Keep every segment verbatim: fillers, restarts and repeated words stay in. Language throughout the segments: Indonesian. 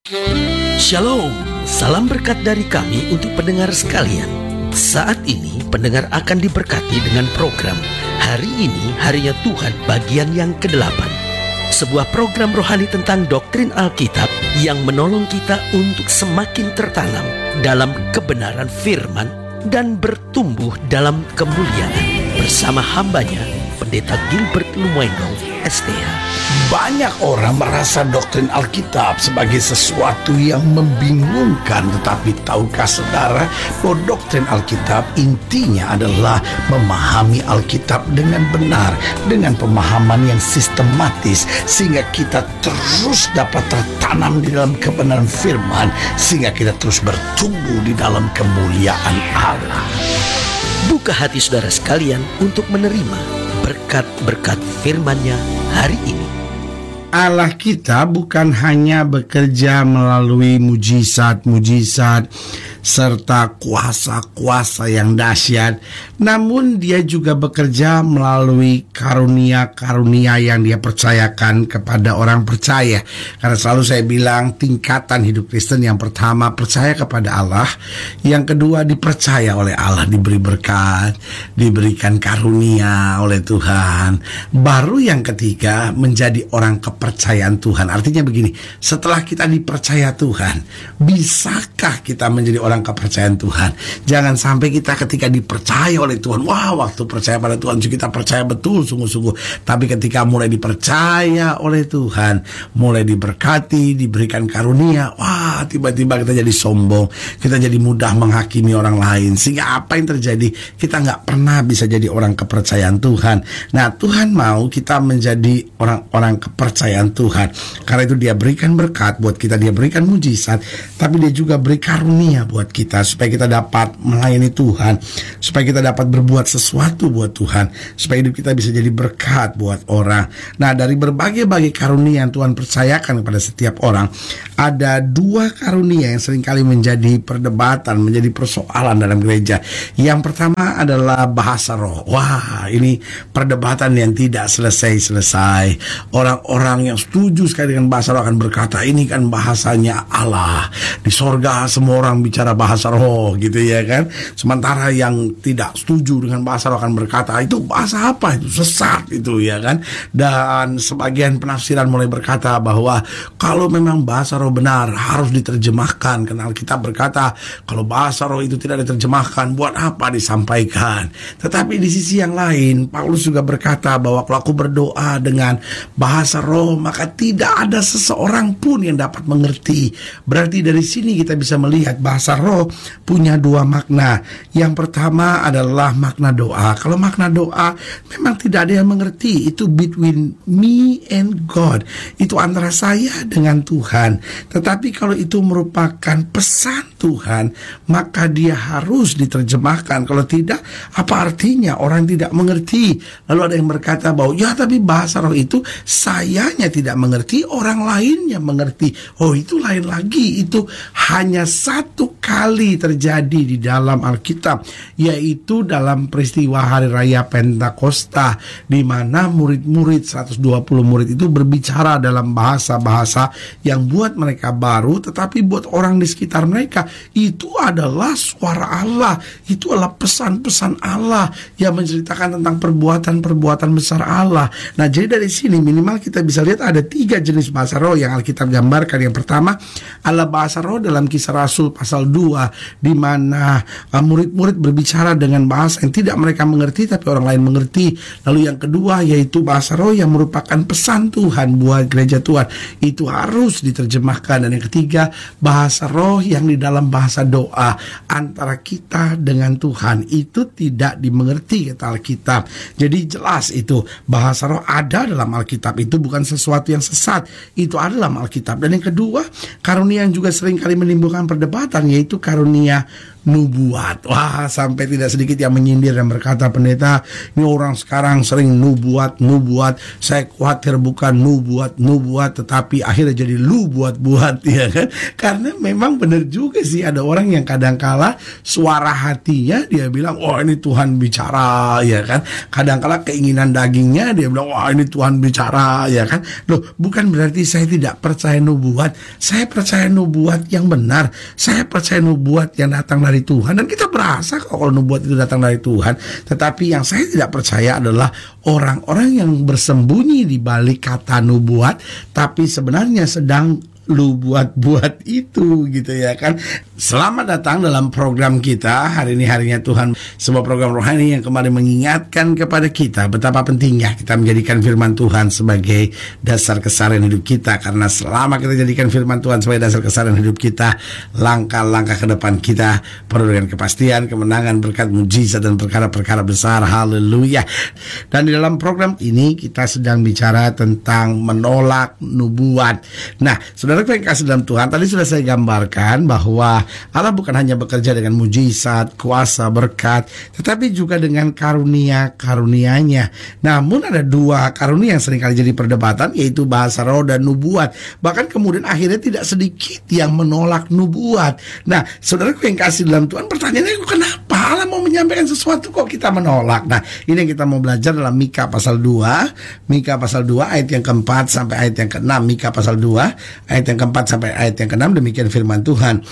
Shalom, salam berkat dari kami untuk pendengar sekalian. Saat ini pendengar akan diberkati dengan program Hari Ini Harinya Tuhan bagian yang kedelapan. Sebuah program rohani tentang doktrin Alkitab yang menolong kita untuk semakin tertanam dalam kebenaran firman dan bertumbuh dalam kemuliaan bersama hambanya, Pendeta Gilbert Lumoindong, S T H. Banyak orang merasa doktrin Alkitab sebagai sesuatu yang membingungkan. Tetapi tahukah saudara bahwa doktrin Alkitab intinya adalah memahami Alkitab dengan benar, dengan pemahaman yang sistematis, sehingga kita terus dapat tertanam di dalam kebenaran firman, sehingga kita terus bertumbuh di dalam kemuliaan Allah. Buka hati saudara sekalian untuk menerima berkat-berkat firman-Nya hari ini. Allah kita bukan hanya bekerja melalui mujizat-mujizat serta kuasa-kuasa yang dahsyat, namun dia juga bekerja melalui karunia-karunia yang dia percayakan kepada orang percaya. Karena selalu saya bilang tingkatan hidup Kristen yang pertama percaya kepada Allah, yang kedua dipercaya oleh Allah, diberi berkat, diberikan karunia oleh Tuhan, baru yang ketiga menjadi orang kepercayaan Tuhan. Artinya begini, setelah kita dipercaya Tuhan, bisakah kita menjadi orang orang kepercayaan Tuhan? Jangan sampai kita ketika dipercaya oleh Tuhan, wah waktu percaya pada Tuhan kita percaya betul sungguh-sungguh, tapi ketika mulai dipercaya oleh Tuhan, mulai diberkati, diberikan karunia, wah tiba-tiba kita jadi sombong, kita jadi mudah menghakimi orang lain, sehingga apa yang terjadi? Kita nggak pernah bisa jadi orang kepercayaan Tuhan. Nah, Tuhan mau kita menjadi orang-orang kepercayaan Tuhan. Karena itu dia berikan berkat buat kita, dia berikan mujizat, tapi dia juga beri karunia buat kita supaya kita dapat melayani Tuhan, supaya kita dapat berbuat sesuatu buat Tuhan, supaya hidup kita bisa jadi berkat buat orang. Nah, dari berbagai-bagai karunia yang Tuhan percayakan kepada setiap orang, ada dua karunia yang seringkali menjadi perdebatan, menjadi persoalan dalam gereja. Yang pertama adalah bahasa roh. Wah, ini perdebatan yang tidak selesai-selesai. Orang-orang yang setuju sekali dengan bahasa roh akan berkata, ini kan bahasanya Allah. Di sorga semua orang bicara bahasa roh gitu ya kan. Sementara yang tidak setuju dengan bahasa roh akan berkata, itu bahasa apa? Itu sesat itu ya kan. Dan sebagian penafsiran mulai berkata bahwa kalau memang bahasa roh benar harus diterjemahkan, karena Alkitab berkata kalau bahasa roh itu tidak diterjemahkan, buat apa disampaikan? Tetapi di sisi yang lain, Paulus juga berkata bahwa kalau aku berdoa dengan bahasa roh, maka tidak ada seseorang pun yang dapat mengerti. Berarti dari sini kita bisa melihat bahasa roh punya dua makna. Yang pertama adalah makna doa. Kalau makna doa memang tidak ada yang mengerti, itu between me and God, itu antara saya dengan Tuhan. Tetapi kalau itu merupakan pesan Tuhan, maka dia harus diterjemahkan. Kalau tidak, apa artinya? Orang tidak mengerti. Lalu ada yang berkata bahwa ya tapi bahasa roh itu sayanya tidak mengerti, orang lainnya mengerti. Oh, itu lain lagi. Itu hanya satu kali terjadi di dalam Alkitab, yaitu dalam peristiwa hari raya Pentakosta, di mana murid-murid seratus dua puluh murid itu berbicara dalam bahasa-bahasa yang buat mereka baru, tetapi buat orang di sekitar mereka itu adalah suara Allah, itu adalah pesan-pesan Allah yang menceritakan tentang perbuatan-perbuatan besar Allah. Nah, jadi dari sini minimal kita bisa lihat ada tiga jenis bahasa roh yang Alkitab gambarkan. Yang pertama adalah bahasa roh dalam Kisah Rasul pasal dua, di mana uh, murid-murid berbicara dengan bahasa yang tidak mereka mengerti tapi orang lain mengerti. Lalu yang kedua yaitu bahasa roh yang merupakan pesan Tuhan buat gereja Tuhan, itu harus diterjemahkan. Dan yang ketiga, bahasa roh yang di dalam bahasa doa antara kita dengan Tuhan, itu tidak dimengerti kata Alkitab. Jadi jelas itu bahasa roh ada dalam Alkitab, itu bukan sesuatu yang sesat, itu ada dalam Alkitab. Dan yang kedua, karunia yang juga sering kali menimbulkan perdebatan yaitu karunia nubuat. Wah, sampai tidak sedikit yang menyindir dan berkata, pendeta, ini orang sekarang sering nubuat, nubuat. Saya khawatir bukan nubuat, nubuat, tetapi akhirnya jadi lu buat-buat, ya kan? Karena memang benar juga sih, ada orang yang kadangkala suara hatinya dia bilang, oh ini Tuhan bicara, ya kan? Kadangkala keinginan dagingnya dia bilang, wah ini Tuhan bicara, ya kan? Loh, bukan berarti saya tidak percaya nubuat. Saya percaya nubuat yang benar. Saya percaya nubuat yang datang dari Tuhan, dan kita berasa kok kalau nubuat itu datang dari Tuhan. Tetapi yang saya tidak percaya adalah orang-orang yang bersembunyi di balik kata nubuat, tapi sebenarnya sedang lu buat-buat itu, gitu ya kan. Selamat datang dalam program kita hari ini, harinya Tuhan, sebuah program rohani yang kembali mengingatkan kepada kita betapa pentingnya kita menjadikan firman Tuhan sebagai dasar keseharian hidup kita. Karena selama kita jadikan firman Tuhan sebagai dasar keseharian hidup kita, langkah-langkah ke depan kita penuh dengan kepastian, kemenangan, berkat, mujizat, dan perkara-perkara besar. Haleluya. Dan di dalam program ini kita sedang bicara tentang menolak nubuat. Nah, saudara yang kasih dalam Tuhan, tadi sudah saya gambarkan bahwa Allah bukan hanya bekerja dengan mujizat, kuasa, berkat, tetapi juga dengan karunia-karunianya. Namun ada dua karunia yang seringkali jadi perdebatan, yaitu bahasa roh dan nubuat. Bahkan kemudian akhirnya tidak sedikit yang menolak nubuat. Nah, saudaraku yang kasih dalam Tuhan, pertanyaannya kenapa Allah mau menyampaikan sesuatu kok kita menolak? Nah, ini yang kita mau belajar dalam Mika pasal dua, Mika pasal dua ayat yang keempat sampai ayat yang keenam. Mika pasal dua ayat yang keempat sampai ayat yang keenam, demikian firman Tuhan.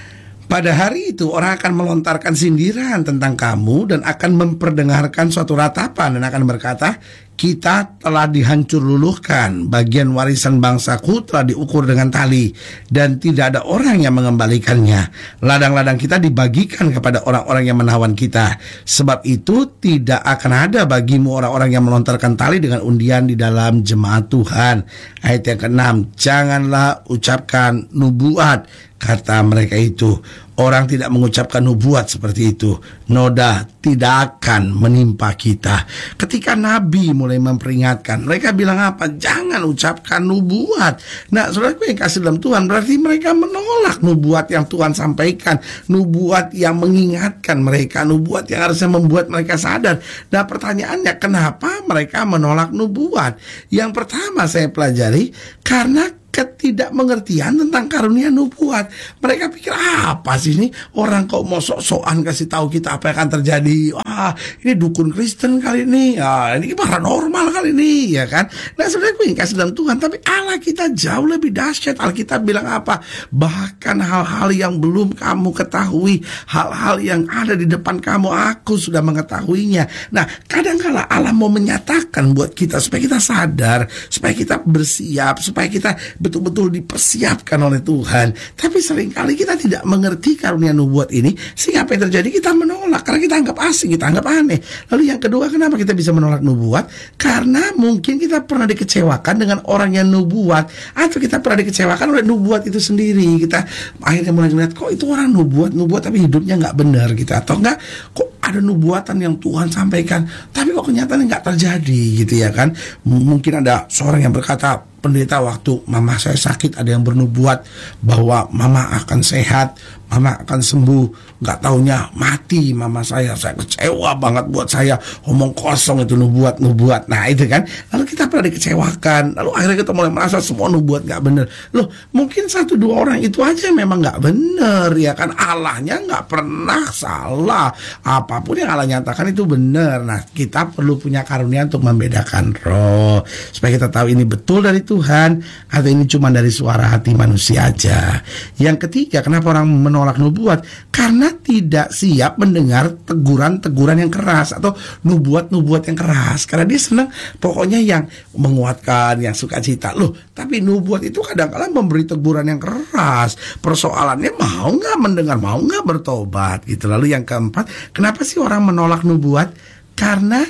Pada hari itu orang akan melontarkan sindiran tentang kamu dan akan memperdengarkan suatu ratapan dan akan berkata, kita telah dihancur luluhkan, bagian warisan bangsaku telah diukur dengan tali dan tidak ada orang yang mengembalikannya. Ladang-ladang kita dibagikan kepada orang-orang yang menawan kita. Sebab itu tidak akan ada bagimu orang-orang yang melontarkan tali dengan undian di dalam jemaat Tuhan. Ayat yang keenam, janganlah ucapkan nubuat, kata mereka itu. Orang tidak mengucapkan nubuat seperti itu, noda tidak akan menimpa kita. Ketika Nabi mulai memperingatkan, mereka bilang apa? Jangan ucapkan nubuat. Nah, saudaraku yang kasih dalam Tuhan, berarti mereka menolak nubuat yang Tuhan sampaikan, nubuat yang mengingatkan mereka, nubuat yang harusnya membuat mereka sadar. Nah, pertanyaannya, kenapa mereka menolak nubuat? Yang pertama saya pelajari, karena ketidakmengertian tentang karunia nubuat. Mereka pikir, apa sih ini orang kok mau sok-sokan kasih tahu kita apa yang akan terjadi. Wah, ini dukun Kristen kali ini, ah, ini paranormal kali ini, ya kan. Nah, sebenarnya gue yang kasih dalam Tuhan, tapi Allah kita jauh lebih dahsyat. Alkitab bilang apa? Bahkan hal-hal yang belum kamu ketahui, hal-hal yang ada di depan kamu, aku sudah mengetahuinya. Nah, kadang-kala Allah mau menyatakan buat kita supaya kita sadar, supaya kita bersiap, supaya kita betul-betul dipersiapkan oleh Tuhan. Tapi seringkali kita tidak mengerti karunia nubuat ini, sehingga apa yang terjadi? Kita menolak karena kita anggap asing, kita anggap aneh. Lalu yang kedua, kenapa kita bisa menolak nubuat? Karena mungkin kita pernah dikecewakan dengan orang yang nubuat, atau kita pernah dikecewakan oleh nubuat itu sendiri. Kita akhirnya mulai melihat, kok itu orang nubuat, nubuat tapi hidupnya nggak benar gitu. Atau enggak, kok ada nubuatan yang Tuhan sampaikan tapi kok kenyataannya nggak terjadi, gitu ya kan. Mungkin ada seorang yang berkata, pendeta, waktu mama saya sakit ada yang bernubuat bahwa mama akan sehat, mama akan sembuh. Nggak taunya mati mama saya. Saya kecewa banget, buat saya omong kosong itu nubuat-nubuat. Nah itu kan, lalu kita pernah dikecewakan, lalu akhirnya kita mulai merasa semua nubuat nggak benar. Loh, mungkin satu dua orang itu aja memang nggak benar, ya kan. Allahnya nggak pernah salah, apapun yang Allah nyatakan itu benar. Nah, kita perlu punya karunia untuk membedakan roh, supaya kita tahu ini betul dari Tuhan atau ini cuma dari suara hati manusia aja. Yang ketiga, kenapa orang menolak nubuat? Karena tidak siap mendengar teguran-teguran yang keras atau nubuat-nubuat yang keras. Karena dia senang pokoknya yang menguatkan, yang sukacita. Loh, tapi nubuat itu kadang-kadang memberi teguran yang keras. Persoalannya mau nggak mendengar, mau nggak bertobat gitu. Lalu yang keempat, kenapa sih orang menolak nubuat? Karena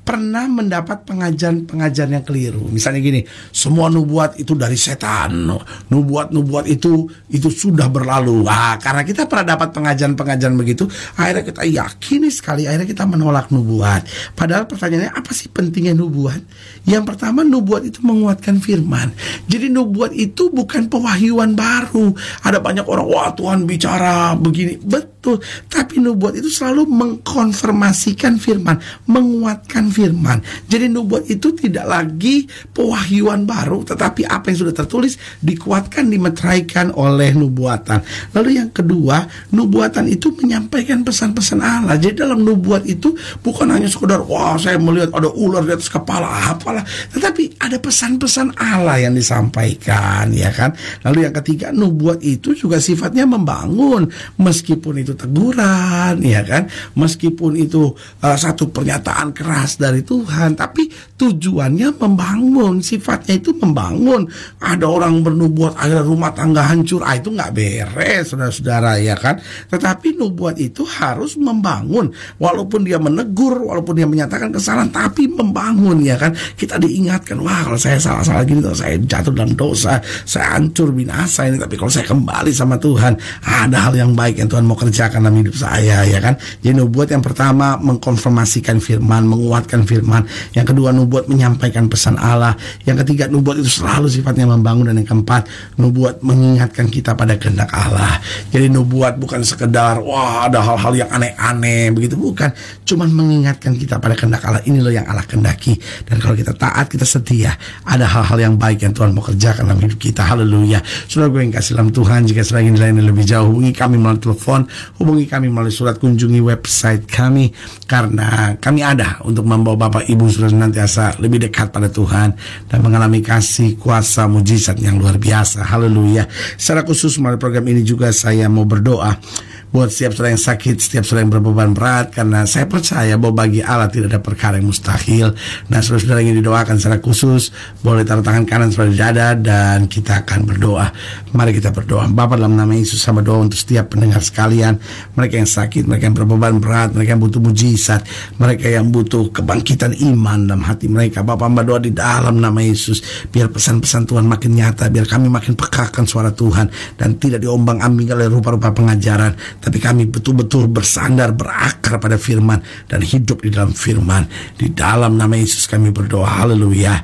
pernah mendapat pengajaran-pengajaran yang keliru. Misalnya gini, semua nubuat itu dari setan, nubuat-nubuat itu itu sudah berlalu. Ah, karena kita pernah dapat pengajaran-pengajaran begitu, akhirnya kita yakini sekali, akhirnya kita menolak nubuat. Padahal pertanyaannya, apa sih pentingnya nubuat? Yang pertama, nubuat itu menguatkan firman. Jadi nubuat itu bukan pewahyuan baru. Ada banyak orang, wah Tuhan bicara begini, betul. Tapi nubuat itu selalu mengkonfirmasikan firman, menguatkan firman. Jadi nubuat itu tidak lagi pewahyuan baru, tetapi apa yang sudah tertulis dikuatkan, dimeteraikan oleh nubuatan. Lalu yang kedua, nubuatan itu menyampaikan pesan-pesan Allah. Jadi dalam nubuat itu bukan hanya sekedar, wah saya melihat ada ular di atas kepala, apalah, tetapi ada pesan-pesan Allah yang disampaikan, ya kan. Lalu yang ketiga, nubuat itu juga sifatnya membangun, meskipun itu teguran, ya kan, meskipun itu uh, satu pernyataan keras dari Tuhan, tapi tujuannya membangun, sifatnya itu membangun. Ada orang bernubuat akhirnya rumah tangga hancur, ah itu nggak beres, saudara-saudara, ya kan. Tetapi nubuat itu harus membangun, walaupun dia menegur, walaupun dia menyatakan kesalahan, tapi membangun, ya kan. Kita diingatkan, wah kalau saya salah-salah gini, kalau saya jatuh dalam dosa, saya hancur binasa ini, tapi kalau saya kembali sama Tuhan, ada hal yang baik yang Tuhan mau kerjakan dalam hidup saya, ya kan. Jadi nubuat yang pertama mengkonfirmasikan firman, menguatkan firman. Yang kedua, nubuat menyampaikan pesan Allah. Yang ketiga, nubuat itu selalu sifatnya membangun. Dan yang keempat, nubuat mengingatkan kita pada kehendak Allah. Jadi nubuat bukan sekedar wah ada hal-hal yang aneh-aneh begitu, bukan. Cuman mengingatkan kita pada kehendak Allah. Ini loh yang Allah kehendaki. Dan kalau kita taat, kita setia, ada hal-hal yang baik yang Tuhan mau kerjakan dalam hidup kita. Haleluya. Saudara gue yang kasih dalam Tuhan, jika saudara ingin dilayani lebih jauh, hubungi kami melalui telepon, hubungi kami melalui surat, kunjungi website kami, karena kami ada untuk membawa Bapak Ibu saudara senantiasa lebih dekat pada Tuhan dan mengalami kasih, kuasa, mujizat yang luar biasa. Haleluya. Secara khusus melalui program ini juga saya mau berdoa buat setiap saudara yang sakit, setiap saudara yang berbeban berat, karena saya percaya bahwa bagi Allah tidak ada perkara yang mustahil. Nah, saudara-saudara yang didoakan secara khusus, boleh taruh tangan kanan pada dada dan kita akan berdoa. Mari kita berdoa. Bapa, dalam nama Yesus, sama doa untuk setiap pendengar sekalian, mereka yang sakit, mereka yang berbeban berat, mereka yang butuh mujizat, mereka yang butuh kebangkitan iman dalam hati mereka. Bapa, hamba doa di dalam nama Yesus, biar pesan-pesan Tuhan makin nyata, biar kami makin pekakan suara Tuhan dan tidak diombang-ambing oleh rupa-rupa pengajaran, tapi kami betul-betul bersandar, berakar pada firman dan hidup di dalam firman. Di dalam nama Yesus kami berdoa. Haleluya.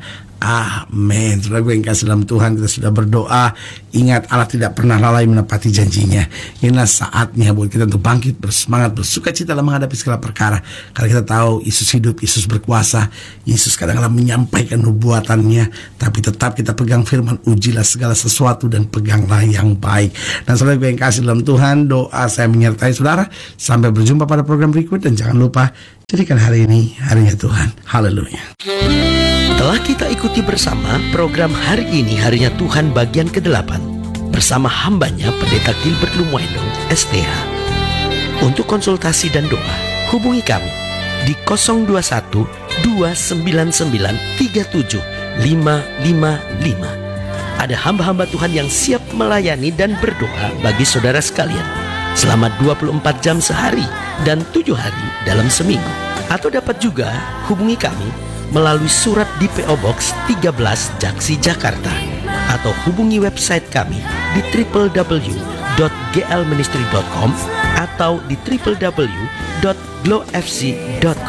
Amin. Saudara gue yang kasih dalam Tuhan, kita sudah berdoa. Ingat, Allah tidak pernah lalai menepati janjinya. Inilah saatnya buat kita untuk bangkit, bersemangat, bersuka cita dalam menghadapi segala perkara. Karena kita tahu Yesus hidup, Yesus berkuasa. Yesus kadang-kadang menyampaikan nubuatannya, tapi tetap kita pegang firman. Ujilah segala sesuatu dan peganglah yang baik. Dan saudara gue yang kasih dalam Tuhan, doa saya menyertai saudara. Sampai berjumpa pada program berikut, dan jangan lupa jadikan hari ini harinya Tuhan. Haleluya. Telah kita ikuti bersama program Hari Ini Harinya Tuhan bagian kedelapan bersama hambanya Pendeta Gilbert Lumwendong S T H. Untuk konsultasi dan doa, hubungi kami di nol dua satu dua sembilan sembilan tiga tujuh lima lima lima. Ada hamba-hamba Tuhan yang siap melayani dan berdoa bagi saudara sekalian selama dua puluh empat jam sehari dan tujuh hari dalam seminggu. Atau dapat juga hubungi kami melalui surat di P O Box tiga belas Jaksi, Jakarta, atau hubungi website kami di w w w dot g l ministry dot com atau di w w w dot glow f c dot com.